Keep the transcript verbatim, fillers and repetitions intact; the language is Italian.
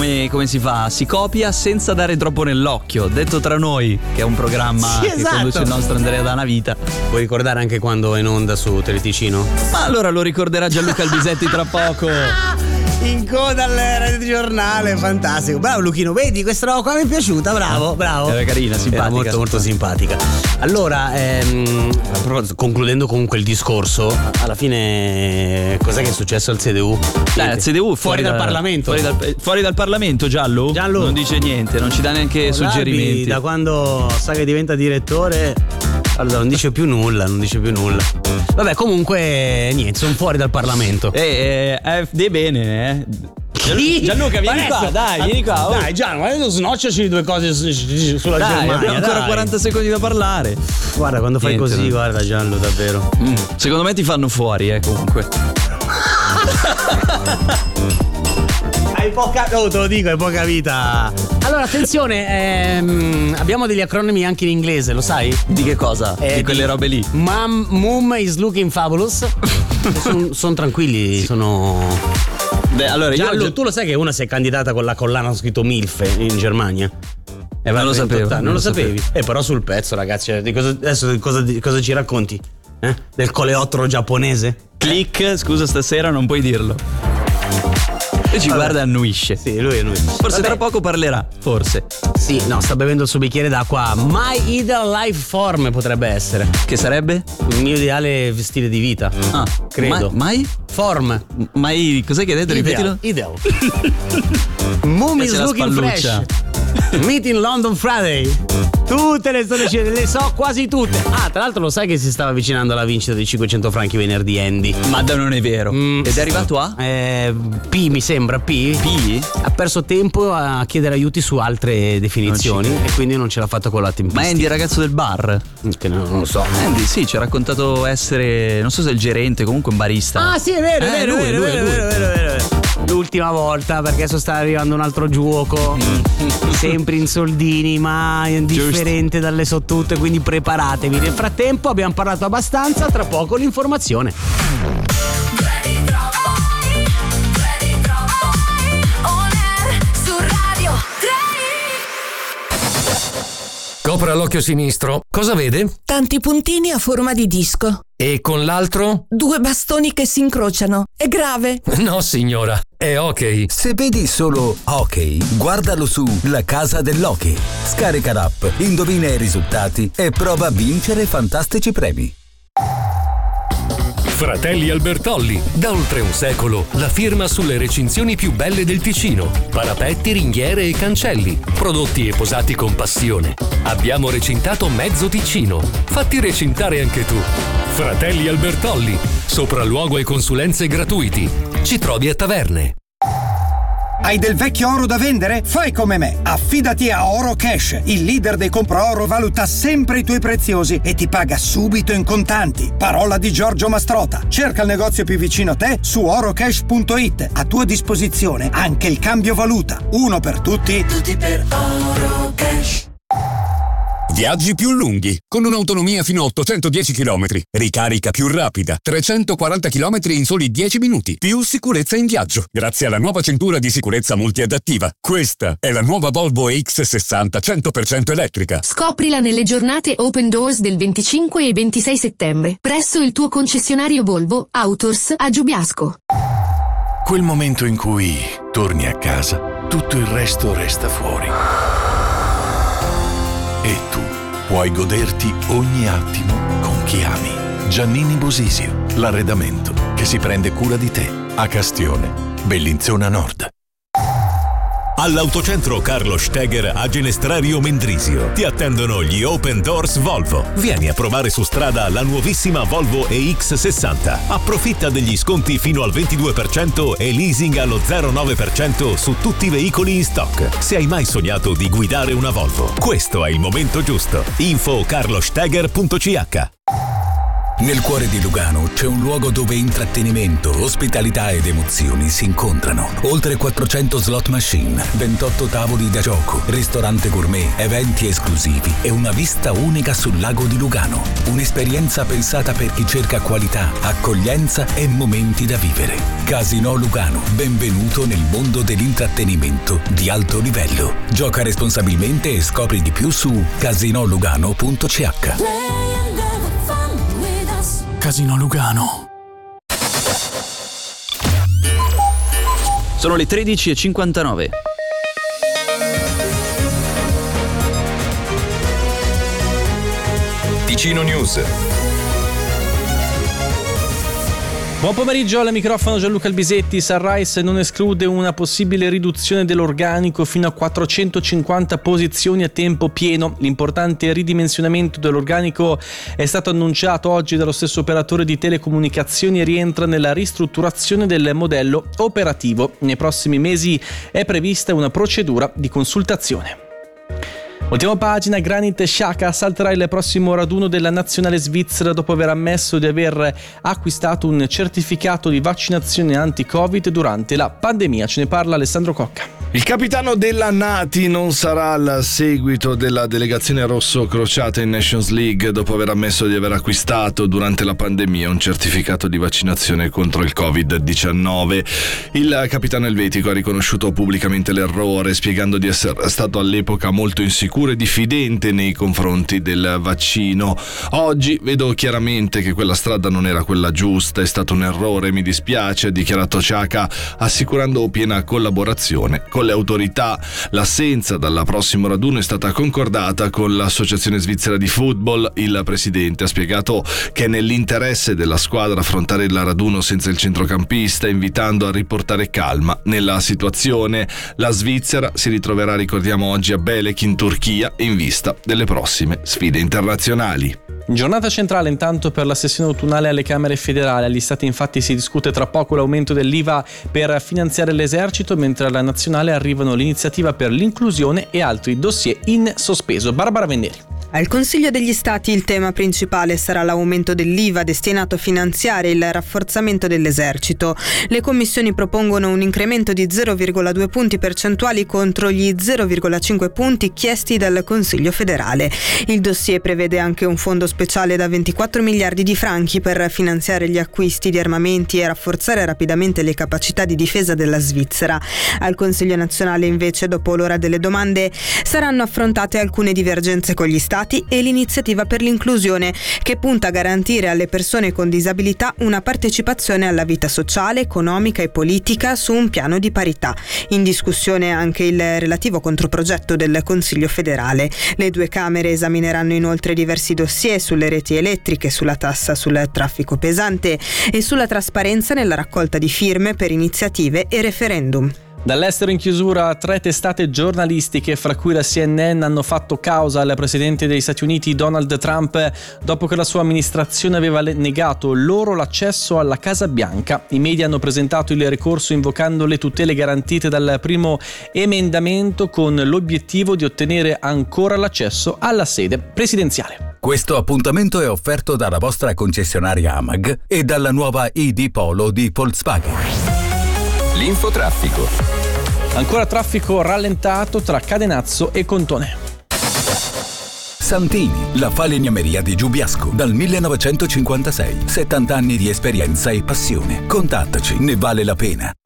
come, come si fa? Si copia senza dare troppo nell'occhio. Detto tra noi, che è un programma sì, che esatto. conduce il nostro Andrea da una vita. Puoi ricordare anche quando è in onda su Teleticino? Ma allora lo ricorderà Gianluca Albisetti tra poco. In coda al giornale, fantastico. Bravo Luchino, vedi, questa roba qua mi è piaciuta, bravo, bravo. Era carina, simpatica. Era molto molto simpatica. Allora, ehm, concludendo comunque il discorso, alla fine cos'è che è successo al C D U? Dai, al C D U fuori, fuori dal da, Parlamento. Fuori dal, fuori dal Parlamento, Giallo? Giallo. Non dice niente, non ci dà neanche L'Albi, suggerimenti. da quando sa che diventa direttore, allora non dice più nulla, non dice più nulla. Vabbè, comunque niente, sono fuori dal Parlamento. Eh, eh, A F D bene, eh. Gianluca, vieni Adesso, qua, dai, vieni qua. Oh. Dai, Gian, ma adesso snocciaci due cose sulla Dai, Germania. abbiamo ancora dai. quaranta secondi da parlare. Guarda, quando fai Niente, così, no. guarda Gianlu, davvero. Mm, secondo me ti fanno fuori, eh, comunque. Hai poca. Oh, te lo dico, hai poca vita. Allora, attenzione, ehm, abbiamo degli acronimi anche in inglese, lo sai? Di che cosa? Eh, di quelle di- robe lì. Mom, mom is looking fabulous. Sono son tranquilli, sono. Beh, allora io Gianlu, tu lo sai che una si è candidata con la collana scritto MILF in Germania? E Non lo va sapevo, ventotto anni. Non, non lo lo sapevi? Eh, però sul pezzo, ragazzi. Di cosa, adesso di cosa, di cosa ci racconti? Eh? Del coleottero giapponese? Click, scusa, stasera non puoi dirlo. E ci Vabbè. guarda e annuisce. Sì, lui è lui. Forse Vabbè. tra poco parlerà, forse. Sì, no, sta bevendo il suo bicchiere d'acqua. My ideal life form potrebbe essere. Che sarebbe? Il mio ideale stile di vita. Ah, credo. ma- mai? Form. Mai? Cos'è che hai detto? Ripetilo. Ideal. Mom is Piace la looking spalluccia. fresh. Meet in London Friday. Tutte le storie ci- le so quasi tutte. Ah, tra l'altro lo sai che si stava avvicinando alla vincita dei cinquecento franchi venerdì Andy. Ma da non è vero. Mm. Ed è arrivato a? Eh, P mi sembra P. P? Ha perso tempo a chiedere aiuti su altre definizioni Non ci e quindi non ce l'ha fatta con la tempistica. Ma Andy è il ragazzo del bar? Che non, non lo so. Andy, sì, ci ha raccontato essere, non so se è il gerente, comunque un barista. Ah, sì, è vero, è Eh, vero, lui, è vero, lui, è vero, lui. è vero, è vero, è vero, è vero. L'ultima volta, perché adesso sta arrivando un altro gioco. Sempre in soldini, ma differente dalle sottute, quindi preparatevi. Nel frattempo abbiamo parlato abbastanza, tra poco l'informazione. Copra l'occhio sinistro. Cosa vede? Tanti puntini a forma di disco. E con l'altro? Due bastoni che si incrociano. È grave. No, signora, è ok. Se vedi solo hockey, guardalo su La Casa dell'Hockey. Scarica l'app, indovina i risultati e prova a vincere fantastici premi. Fratelli Albertolli, da oltre un secolo, la firma sulle recinzioni più belle del Ticino. Parapetti, ringhiere e cancelli, prodotti e posati con passione. Abbiamo recintato mezzo Ticino. Fatti recintare anche tu. Fratelli Albertolli, sopralluogo e consulenze gratuiti. Ci trovi a Taverne. Hai del vecchio oro da vendere? Fai come me. Affidati a Oro Cash. Il leader dei compra-oro valuta sempre i tuoi preziosi e ti paga subito in contanti. Parola di Giorgio Mastrota. Cerca il negozio più vicino a te su orocash punto it. A tua disposizione anche il cambio valuta. Uno per tutti. Tutti per Oro Cash. Viaggi più lunghi, con un'autonomia fino a ottocentodieci chilometri, ricarica più rapida, trecentoquaranta chilometri in soli dieci minuti, più sicurezza in viaggio, grazie alla nuova cintura di sicurezza multiadattiva. Questa è la nuova Volvo E X sessanta cento per cento elettrica. Scoprila nelle giornate Open Doors del venticinque e ventisei settembre, presso il tuo concessionario Volvo Autors a Giubiasco. Quel momento in cui torni a casa, tutto il resto resta fuori. E tu puoi goderti ogni attimo con chi ami. Giannini Bosisio, l'arredamento che si prende cura di te. A Castione, Bellinzona Nord. All'Autocentro Carlo Steger a Genestrario Mendrisio ti attendono gli Open Doors Volvo. Vieni a provare su strada la nuovissima Volvo E X sessanta. Approfitta degli sconti fino al ventidue per cento e leasing allo zero virgola nove per cento su tutti i veicoli in stock. Se hai mai sognato di guidare una Volvo, questo è il momento giusto. Info carlosteger punto c h. Nel cuore di Lugano c'è un luogo dove intrattenimento, ospitalità ed emozioni si incontrano. Oltre quattrocento slot machine, ventotto tavoli da gioco, ristorante gourmet, eventi esclusivi e una vista unica sul lago di Lugano. Un'esperienza pensata per chi cerca qualità, accoglienza e momenti da vivere. Casino Lugano, benvenuto nel mondo dell'intrattenimento di alto livello. Gioca responsabilmente e scopri di più su casino lugano punto c h. Casino Lugano. Sono le tredici e cinquantanove. Ticino News. Buon pomeriggio, al microfono Gianluca Albisetti. Sunrise non esclude una possibile riduzione dell'organico fino a quattrocentocinquanta posizioni a tempo pieno. L'importante ridimensionamento dell'organico è stato annunciato oggi dallo stesso operatore di telecomunicazioni e rientra nella ristrutturazione del modello operativo. Nei prossimi mesi è prevista una procedura di consultazione. Ultima pagina, Granit Xhaka salterà il prossimo raduno della nazionale svizzera dopo aver ammesso di aver acquistato un certificato di vaccinazione anti-Covid durante la pandemia. Ce ne parla Alessandro Cocca. Il capitano della Nati non sarà al seguito della delegazione rosso-crociata in Nations League dopo aver ammesso di aver acquistato durante la pandemia un certificato di vaccinazione contro il covid diciannove. Il capitano elvetico ha riconosciuto pubblicamente l'errore, spiegando di essere stato all'epoca molto insicuro e diffidente nei confronti del vaccino. Oggi vedo chiaramente che quella strada non era quella giusta, è stato un errore, mi dispiace, ha dichiarato Xhaka, assicurando piena collaborazione con le autorità. L'assenza dal prossimo raduno è stata concordata con l'Associazione Svizzera di Football. Il presidente ha spiegato che è nell'interesse della squadra affrontare il raduno senza il centrocampista, invitando a riportare calma nella situazione. La Svizzera si ritroverà, ricordiamo, oggi a Belek in Turchia in vista delle prossime sfide internazionali. Giornata centrale intanto per la sessione autunnale alle Camere federali. Agli Stati infatti si discute tra poco l'aumento dell'I V A per finanziare l'esercito, mentre alla nazionale arrivano l'iniziativa per l'inclusione e altri dossier in sospeso. Barbara Venderi. Al Consiglio degli Stati il tema principale sarà l'aumento dell'I V A destinato a finanziare il rafforzamento dell'esercito. Le commissioni propongono un incremento di zero virgola due punti percentuali contro gli zero virgola cinque punti chiesti dal Consiglio federale. Il dossier prevede anche un fondo speciale da ventiquattro miliardi di franchi per finanziare gli acquisti di armamenti e rafforzare rapidamente le capacità di difesa della Svizzera. Al Consiglio nazionale invece, dopo l'ora delle domande, saranno affrontate alcune divergenze con gli Stati e l'iniziativa per l'inclusione, che punta a garantire alle persone con disabilità una partecipazione alla vita sociale, economica e politica su un piano di parità. In discussione anche il relativo controprogetto del Consiglio federale. Le due Camere esamineranno inoltre diversi dossier sulle reti elettriche, sulla tassa sul traffico pesante e sulla trasparenza nella raccolta di firme per iniziative e referendum. Dall'estero in chiusura, tre testate giornalistiche, fra cui la C N N, hanno fatto causa al presidente degli Stati Uniti Donald Trump dopo che la sua amministrazione aveva negato loro l'accesso alla Casa Bianca. I media hanno presentato il ricorso invocando le tutele garantite dal primo emendamento con l'obiettivo di ottenere ancora l'accesso alla sede presidenziale. Questo appuntamento è offerto dalla vostra concessionaria Amag e dalla nuova I D Polo di Volkswagen. L'infotraffico. Ancora traffico rallentato tra Cadenazzo e Contone. Santini, la falegnameria di Giubiasco, dal millenovecentocinquantasei. settanta anni di esperienza e passione. Contattaci, ne vale la pena.